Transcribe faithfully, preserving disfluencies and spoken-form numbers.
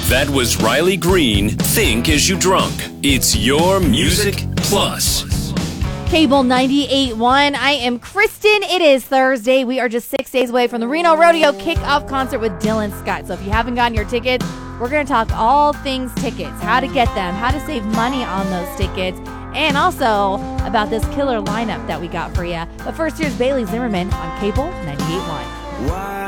That was Riley Green, Think As You Drunk. It's your Music Plus. Cable ninety-eight point one. I am Kristen. It is Thursday. We are just six days away from the Reno Rodeo Kickoff Concert with Dylan Scott. So if you haven't gotten your tickets, we're going to talk all things tickets, how to get them, how to save money on those tickets, and also about this killer lineup that we got for you. But first, here's Bailey Zimmerman on Cable ninety-eight point one.